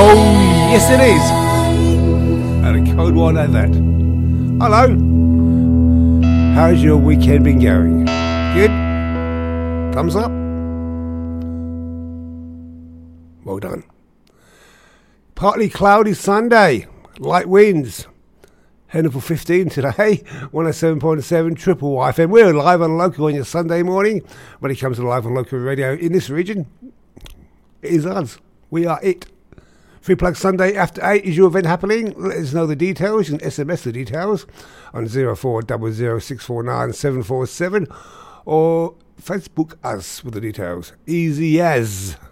Yes, it is. And a cold one at that. Hello. How's your weekend been going? Good? Thumbs up? Well done. Partly cloudy Sunday. Light winds. Heading for 15 today. 107.7 Triple FM. We're live on local on your Sunday morning. When it comes to live on local radio in this region, it is us. We are it. Free Plug Sunday after 8 is your event happening. Let us know the details. You can SMS the details on 0400649747 or Facebook us with the details. Easy as.